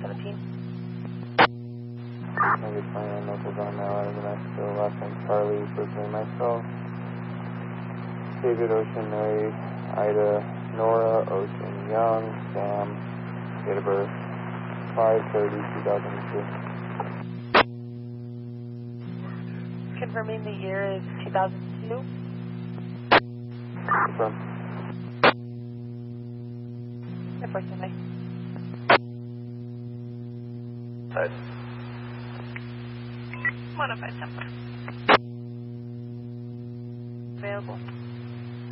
Maybe 29 locals on now out of New Mexico. Last name Charlie, first name myself. David, Ocean, Mary, Ida, Nora, Ocean, Young, Sam, date of birth 5/30/2002. Confirming the year is 2002. Confirm. The first time. Modified template. Available.